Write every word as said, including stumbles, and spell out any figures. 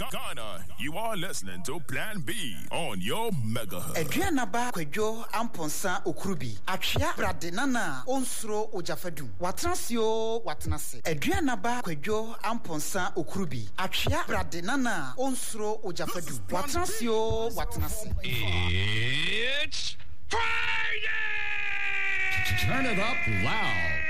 Ghana, you are listening to Plan B on your megahertz. Adrianaba Kwejo Amponsa Okurubi. Atria Bradenana Onsro Ojafadu. Watransio Watnase. Adrianaba Kwejo Amponsa Okurubi. Atria Bradenana Onsro Ojafadu. Watransio Watnase. It's Friday! Turn it up loud.